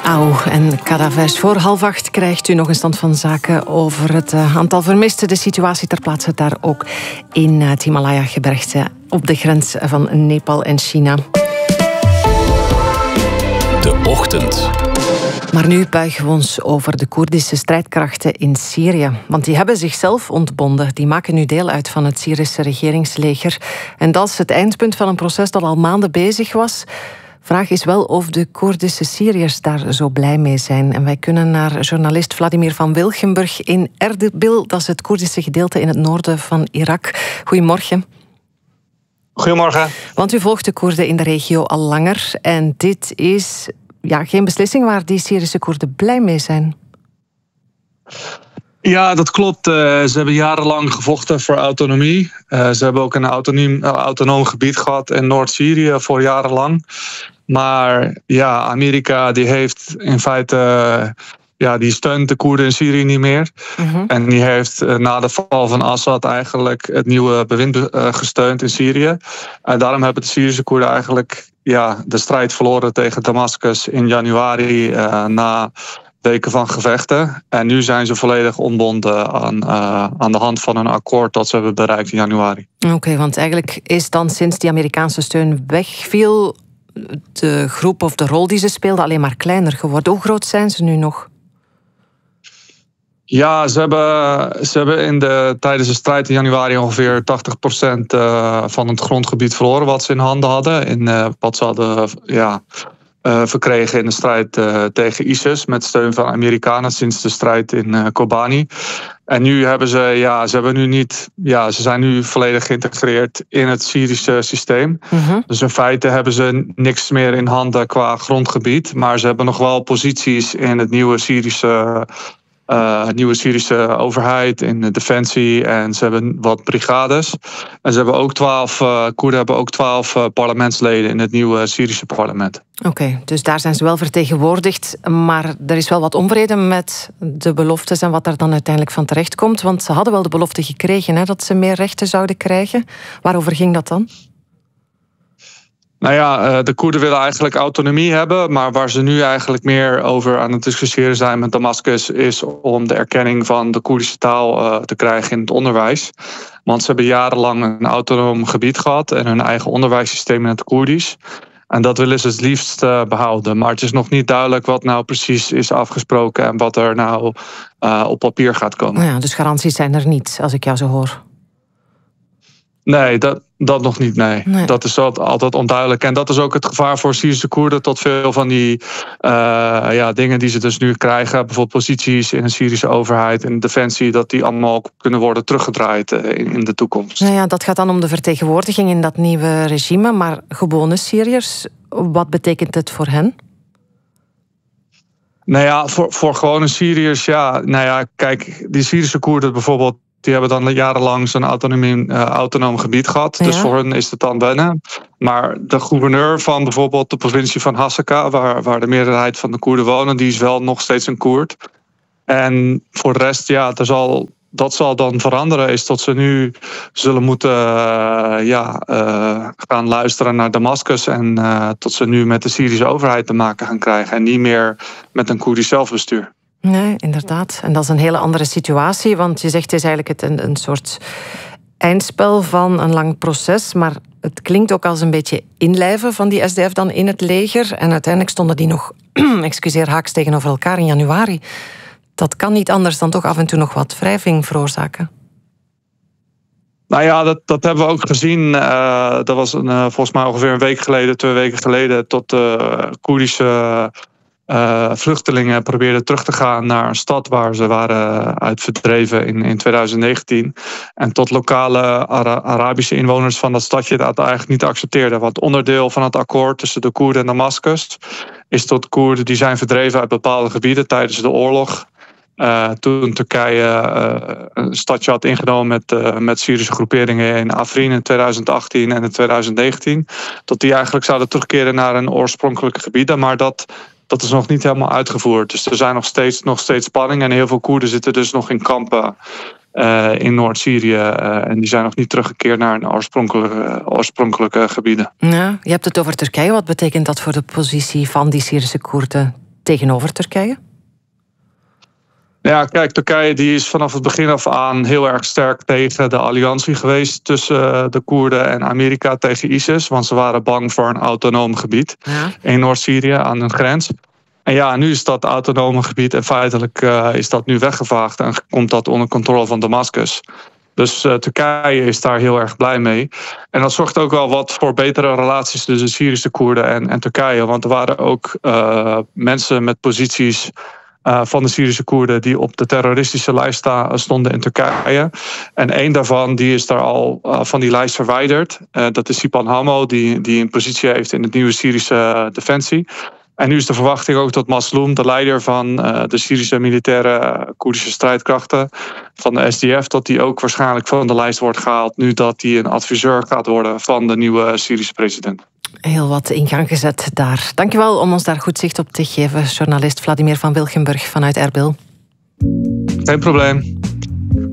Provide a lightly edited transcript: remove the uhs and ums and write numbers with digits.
Au en Kadavers. Voor 7:30 krijgt u nog een stand van zaken over het aantal vermisten. De situatie ter plaatse daar ook in het Himalaya-gebergte op de grens van Nepal en China. De Ochtend. Maar nu buigen we ons over de Koerdische strijdkrachten in Syrië. Want die hebben zichzelf ontbonden. Die maken nu deel uit van het Syrische regeringsleger. En dat is het eindpunt van een proces dat al maanden bezig was. Vraag is wel of de Koerdische Syriërs daar zo blij mee zijn. En wij kunnen naar journalist Vladimir van Wilgenburg in Erbil. Dat is het Koerdische gedeelte in het noorden van Irak. Goedemorgen. Goedemorgen. Want u volgt de Koerden in de regio al langer. En dit is geen beslissing waar die Syrische Koerden blij mee zijn. Ja, dat klopt. Ze hebben jarenlang gevochten voor autonomie. Ze hebben ook een autonoom gebied gehad in Noord-Syrië voor jarenlang. Maar ja, Amerika die heeft in feite die steunt de Koerden in Syrië niet meer. Mm-hmm. En die heeft na de val van Assad eigenlijk het nieuwe bewind gesteund in Syrië. En daarom hebben de Syrische Koerden eigenlijk de strijd verloren tegen Damascus in januari na weken van gevechten. En nu zijn ze volledig ontbonden aan de hand van een akkoord dat ze hebben bereikt in januari. Oké, want eigenlijk is dan sinds die Amerikaanse steun wegviel de groep of de rol die ze speelden alleen maar kleiner geworden. Hoe groot zijn ze nu nog? Ja, ze hebben tijdens de strijd in januari ongeveer 80% van het grondgebied verloren wat ze in handen hadden. In wat ze hadden verkregen in de strijd tegen ISIS met steun van Amerikanen sinds de strijd in Kobani. En nu hebben ze zijn nu volledig geïntegreerd in het Syrische systeem. Mm-hmm. Dus in feite hebben ze niks meer in handen qua grondgebied, maar ze hebben nog wel posities in het nieuwe Syrische overheid, in de defensie, en ze hebben wat brigades. En ze hebben ook Koerden hebben ook 12 parlementsleden in het nieuwe Syrische parlement. Oké, dus daar zijn ze wel vertegenwoordigd, maar er is wel wat onvrede met de beloftes en wat er dan uiteindelijk van terecht komt, want ze hadden wel de belofte gekregen dat ze meer rechten zouden krijgen. Waarover ging dat dan? Nou ja, de Koerden willen eigenlijk autonomie hebben, maar waar ze nu eigenlijk meer over aan het discussiëren zijn met Damascus is om de erkenning van de Koerdische taal te krijgen in het onderwijs. Want ze hebben jarenlang een autonoom gebied gehad en hun eigen onderwijssysteem in het Koerdisch. En dat willen ze het liefst behouden. Maar het is nog niet duidelijk wat nou precies is afgesproken en wat er nou op papier gaat komen. Ja, dus garanties zijn er niet, als ik jou zo hoor. Nee, dat nog niet, nee. Dat is altijd onduidelijk. En dat is ook het gevaar voor Syrische Koerden tot veel van die dingen die ze dus nu krijgen. Bijvoorbeeld posities in de Syrische overheid en defensie, dat die allemaal kunnen worden teruggedraaid in de toekomst. Nou ja, dat gaat dan om de vertegenwoordiging in dat nieuwe regime. Maar gewone Syriërs, wat betekent het voor hen? Nou ja, voor gewone Syriërs, kijk, die Syrische Koerden bijvoorbeeld, die hebben dan jarenlang zo'n autonoom gebied gehad. Ja. Dus voor hen is het dan wennen. Maar de gouverneur van bijvoorbeeld de provincie van Hasaka, waar de meerderheid van de Koerden wonen, die is wel nog steeds een Koerd. En voor de rest, dat zal dan veranderen, is dat ze nu zullen moeten gaan luisteren naar Damascus en tot ze nu met de Syrische overheid te maken gaan krijgen en niet meer met een Koerdisch zelfbestuur. Nee, inderdaad. En dat is een hele andere situatie, want je zegt het is eigenlijk een soort eindspel van een lang proces, maar het klinkt ook als een beetje inlijven van die SDF dan in het leger. En uiteindelijk stonden die nog, haaks tegenover elkaar in januari. Dat kan niet anders dan toch af en toe nog wat wrijving veroorzaken. Nou ja, dat hebben we ook gezien. Dat was volgens mij ongeveer een week geleden, 2 weken geleden, tot de Koerdische vluchtelingen probeerden terug te gaan naar een stad waar ze waren uit verdreven in 2019. En tot lokale Arabische inwoners van dat stadje dat eigenlijk niet accepteerden. Want onderdeel van het akkoord tussen de Koerden en Damascus is tot Koerden die zijn verdreven uit bepaalde gebieden tijdens de oorlog. Toen Turkije een stadje had ingenomen met Syrische groeperingen in Afrin in 2018 en in 2019. Dat die eigenlijk zouden terugkeren naar een oorspronkelijke gebieden. Maar dat is nog niet helemaal uitgevoerd. Dus er zijn nog steeds spanningen. En heel veel Koerden zitten dus nog in kampen in Noord-Syrië. En die zijn nog niet teruggekeerd naar een oorspronkelijke gebieden. Ja, je hebt het over Turkije. Wat betekent dat voor de positie van die Syrische Koerden tegenover Turkije? Ja, kijk, Turkije die is vanaf het begin af aan heel erg sterk tegen de alliantie geweest tussen de Koerden en Amerika tegen ISIS. Want ze waren bang voor een autonoom gebied in Noord-Syrië aan hun grens. En ja, nu is dat autonome gebied en feitelijk is dat nu weggevaagd en komt dat onder controle van Damascus. Dus Turkije is daar heel erg blij mee. En dat zorgt ook wel wat voor betere relaties tussen de Syrische Koerden en Turkije. Want er waren ook mensen met posities van de Syrische Koerden die op de terroristische lijst stonden in Turkije. En één daarvan die is daar al van die lijst verwijderd. Dat is Sipan Hamo, die een positie heeft in het nieuwe Syrische defensie. En nu is de verwachting ook dat Mazloum, de leider van de Syrische militaire Koerdische strijdkrachten van de SDF, dat die ook waarschijnlijk van de lijst wordt gehaald nu dat hij een adviseur gaat worden van de nieuwe Syrische president. Heel wat in gang gezet daar. Dankjewel om ons daar goed zicht op te geven, journalist Vladimir van Wilgenburg vanuit Erbil. Geen probleem.